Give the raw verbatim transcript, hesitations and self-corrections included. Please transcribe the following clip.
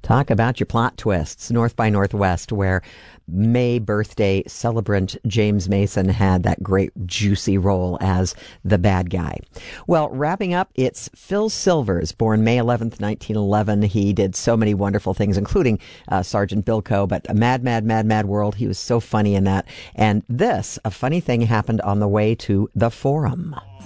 Talk about your plot twists. North by Northwest, where May birthday celebrant James Mason had that great juicy role as the bad guy. Well, wrapping up, it's Phil Silvers, born May eleventh, nineteen eleven. He did so many wonderful things, including uh, Sergeant Bilko, but a Mad, Mad, Mad, Mad World. He was so funny in that. And this, a funny thing happened on the way to the Forum.